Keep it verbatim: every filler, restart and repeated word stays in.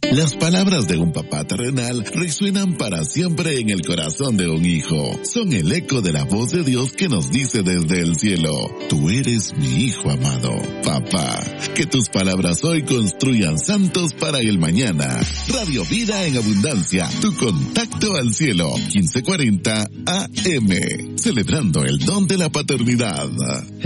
Las palabras de un papá terrenal resuenan para siempre en el corazón de un hijo. Son el eco de la voz de Dios que nos dice desde el cielo: tú eres mi hijo amado. Papá, que tus palabras hoy construyan santos para el mañana. Radio Vida en Abundancia, tu contacto al cielo. quince cuarenta A M, celebrando el don de la paternidad.